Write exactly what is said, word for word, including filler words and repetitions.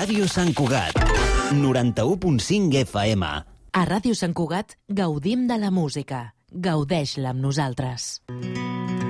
Ràdio Sant Cugat, noranta-u punt cinc F M. A Ràdio Sant Cugat gaudim de la música. Gaudeix-la amb nosaltres.